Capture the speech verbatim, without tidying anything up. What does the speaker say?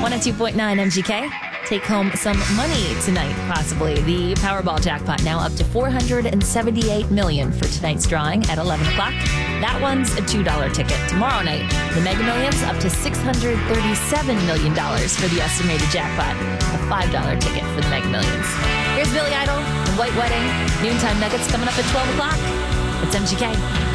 one oh two point nine M G K. Take home some money tonight, possibly. The Powerball jackpot now up to four hundred seventy-eight million dollars for tonight's drawing at eleven o'clock. That one's a two dollar ticket. Tomorrow night, the Mega Millions up to six hundred thirty-seven million dollars for the estimated jackpot. A five dollar ticket for the Mega Millions. Here's Billy Idol and White Wedding. Noontime Nuggets coming up at twelve o'clock. It's M G K.